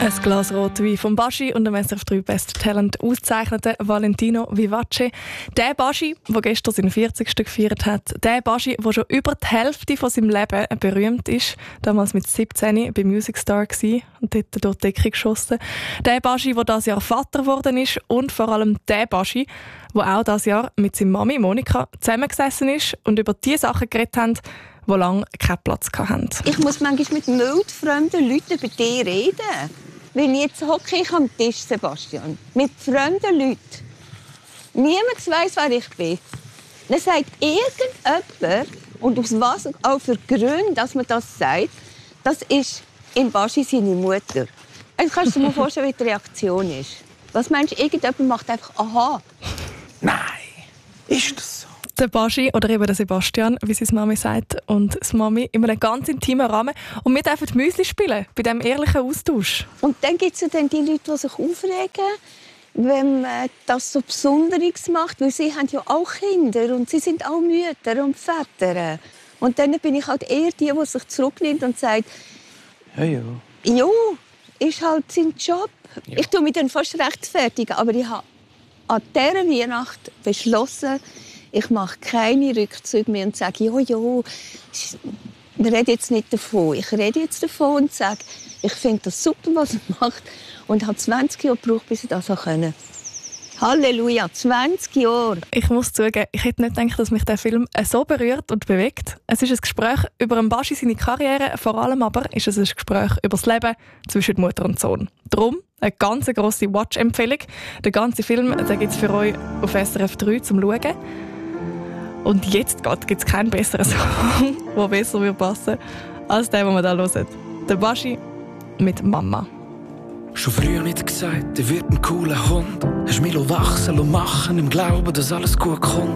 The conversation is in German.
Ein Glas Rotwein vom Baschi und dem SRF 3 Best Talent ausgezeichneten Valentino Vivace. Der Baschi, der gestern seinen 40. gefeiert hat. Der Baschi, der schon über die Hälfte von seinem Leben berühmt ist. Damals mit 17 bei Music Star war und dort durch die Decke geschossen. Der Baschi, der dieses Jahr Vater geworden ist. Und vor allem der Baschi, der auch dieses Jahr mit seiner Mami Monika zusammengesessen ist und über die Sachen geredet haben, die lange keinen Platz hatten. Ich muss manchmal mit wildfremden Leuten über dich reden. Wenn jetzt hocke ich am Tisch, Sebastian, mit fremden Leuten. Niemand weiss, wer ich bin. Dann sagt irgendjemand, und aus was auch für Gründen, dass man das sagt, das ist im Baschi seine Mutter. Jetzt kannst du dir mal vorstellen, wie die Reaktion ist. Was meinst du, irgendjemand macht einfach «Aha». Nein, ist das so? Der Baschi oder eben der Sebastian, wie seine Mami sagt, und das Mami in einem ganz intimen Rahmen. Und wir dürfen Müsli spielen, bei diesem ehrlichen Austausch. Und dann gibt es ja dann die Leute, die sich aufregen, wenn man das so Besonderes macht. Weil sie haben ja auch Kinder und sie sind auch Mütter und Väter. Und dann bin ich halt eher die sich zurücknimmt und sagt, Ja. ja, ist halt sein Job. Ja. Ich tue mich dann fast rechtfertigen, aber ich habe an dieser Weihnacht beschlossen, ich mache keine Rückzüge mehr und sage, ja, wir reden jetzt nicht davon. Ich rede jetzt davon und sage, ich finde das super, was er macht. Und habe 20 Jahre gebraucht, bis ich das auch können. Halleluja, 20 Jahre. Ich muss zugeben, ich hätte nicht gedacht, dass mich der Film so berührt und bewegt. Es ist ein Gespräch über den Baschi, seine Karriere. Vor allem aber ist es ein Gespräch über das Leben zwischen Mutter und Sohn. Darum eine ganz grosse Watch-Empfehlung. Den ganzen Film gibt es für euch auf SRF 3 zum Schauen. Und jetzt gibt es keinen besseren Song, der besser passen als den, den wir hier hören. Der Baschi mit Mama. Schon früher nicht gesagt, er wird ein cooler Hund. Hast mich wachsen machen im Glauben, dass alles gut kommt.